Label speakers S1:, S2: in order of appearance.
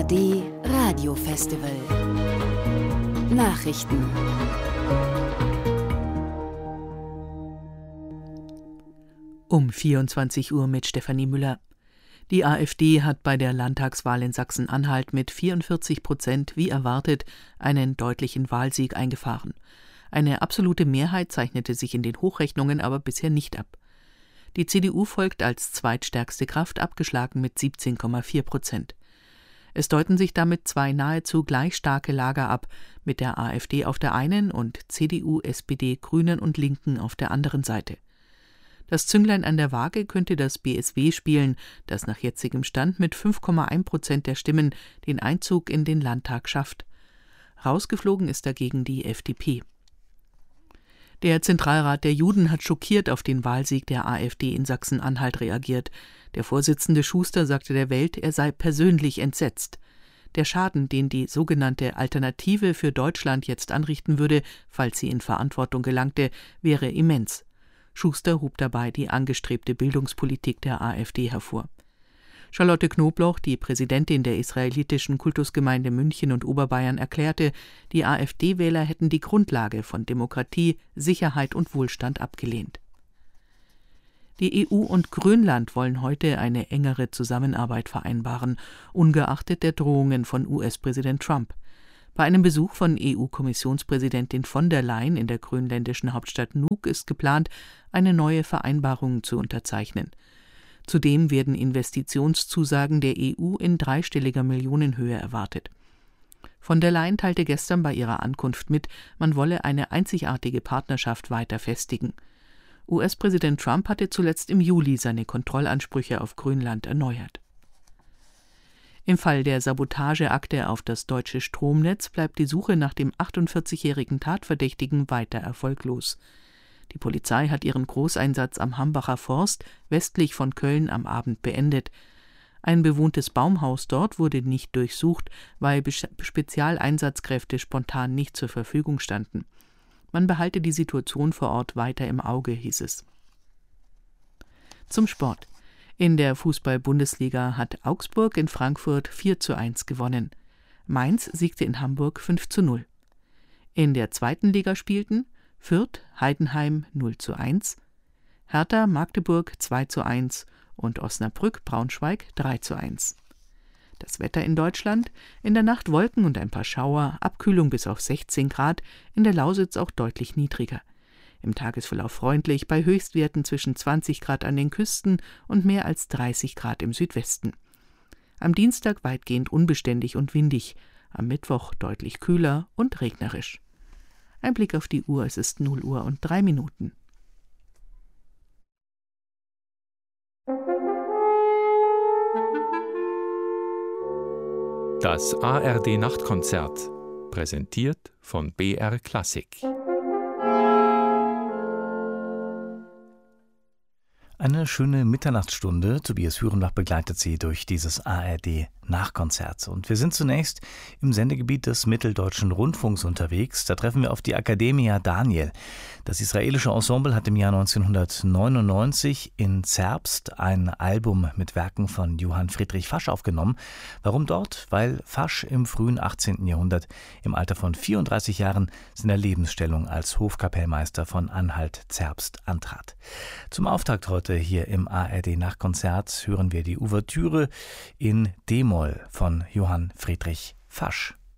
S1: ARD Radiofestival. Nachrichten.
S2: Um 24 Uhr mit Stefanie Müller. Die AfD hat bei der Landtagswahl in Sachsen-Anhalt mit 44% wie erwartet einen deutlichen Wahlsieg eingefahren. Eine absolute Mehrheit zeichnete sich in den Hochrechnungen aber bisher nicht ab. Die CDU folgt als zweitstärkste Kraft, abgeschlagen mit 17,4%. Es deuten sich damit zwei nahezu gleich starke Lager ab, mit der AfD auf der einen und CDU, SPD, Grünen und Linken auf der anderen Seite. Das Zünglein an der Waage könnte das BSW spielen, das nach jetzigem Stand mit 5,1% der Stimmen den Einzug in den Landtag schafft. Rausgeflogen ist dagegen die FDP. Der Zentralrat der Juden hat schockiert auf den Wahlsieg der AfD in Sachsen-Anhalt reagiert. Der Vorsitzende Schuster sagte der Welt, er sei persönlich entsetzt. Der Schaden, den die sogenannte Alternative für Deutschland jetzt anrichten würde, falls sie in Verantwortung gelangte, wäre immens. Schuster hob dabei die angestrebte Bildungspolitik der AfD hervor. Charlotte Knobloch, die Präsidentin der israelitischen Kultusgemeinde München und Oberbayern, erklärte, die AfD-Wähler hätten die Grundlage von Demokratie, Sicherheit und Wohlstand abgelehnt. Die EU und Grönland wollen heute eine engere Zusammenarbeit vereinbaren, ungeachtet der Drohungen von US-Präsident Trump. Bei einem Besuch von EU-Kommissionspräsidentin von der Leyen in der grönländischen Hauptstadt Nuuk ist geplant, eine neue Vereinbarung zu unterzeichnen. Zudem werden Investitionszusagen der EU in dreistelliger Millionenhöhe erwartet. Von der Leyen teilte gestern bei ihrer Ankunft mit, man wolle eine einzigartige Partnerschaft weiter festigen. US-Präsident Trump hatte zuletzt im Juli seine Kontrollansprüche auf Grönland erneuert. Im Fall der Sabotageakte auf das deutsche Stromnetz bleibt die Suche nach dem 48-jährigen Tatverdächtigen weiter erfolglos. Die Polizei hat ihren Großeinsatz am Hambacher Forst westlich von Köln am Abend beendet. Ein bewohntes Baumhaus dort wurde nicht durchsucht, weil Spezialeinsatzkräfte spontan nicht zur Verfügung standen. Man behalte die Situation vor Ort weiter im Auge, hieß es. Zum Sport. In der Fußball-Bundesliga hat Augsburg in Frankfurt 4:1 gewonnen. Mainz siegte in Hamburg 5:0. In der zweiten Liga spielten Fürth, Heidenheim 0:1, Hertha, Magdeburg 2:1 und Osnabrück, Braunschweig 3:1. Das Wetter in Deutschland: in der Nacht Wolken und ein paar Schauer, Abkühlung bis auf 16 Grad, in der Lausitz auch deutlich niedriger. Im Tagesverlauf freundlich, bei Höchstwerten zwischen 20 Grad an den Küsten und mehr als 30 Grad im Südwesten. Am Dienstag weitgehend unbeständig und windig, am Mittwoch deutlich kühler und regnerisch. Ein Blick auf die Uhr, es ist 0:03.
S3: Das ARD-Nachtkonzert, präsentiert von BR Klassik.
S4: Eine schöne Mitternachtsstunde. Tobias Hürenbach begleitet Sie durch dieses ARD-Nachkonzert. Und wir sind zunächst im Sendegebiet des Mitteldeutschen Rundfunks unterwegs. Da treffen wir auf die Akademia Daniel. Das israelische Ensemble hat im Jahr 1999 in Zerbst ein Album mit Werken von Johann Friedrich Fasch aufgenommen. Warum dort? Weil Fasch im frühen 18. Jahrhundert im Alter von 34 Jahren seiner Lebensstellung als Hofkapellmeister von Anhalt-Zerbst antrat. Zum Auftakt heute hier im ARD-Nachkonzert hören wir die Ouvertüre in D-Moll von Johann Friedrich Fasch.